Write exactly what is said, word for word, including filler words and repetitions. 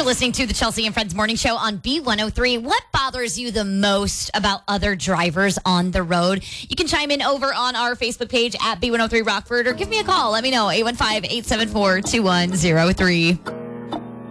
You're listening to the Chelsea and Friends Morning Show on B one oh three. What bothers you the most about other drivers on the road? You can chime in over on our Facebook page at B one oh three Rockford or give me a call. Let me know, eight one five, eight seven four, two one oh three.